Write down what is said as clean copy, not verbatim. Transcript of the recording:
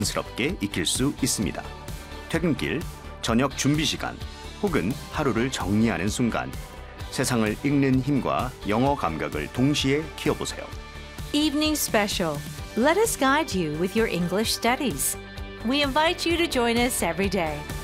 스럽게 익힐 수 있습니다. 퇴근길, 저녁 준비 시간, 혹은 하루를 정리하는 순간, 세상을 읽는 힘과 영어 감각을 동시에 키워보세요. Evening Special. Let us guide you with your English studies. We invite you to join us every day.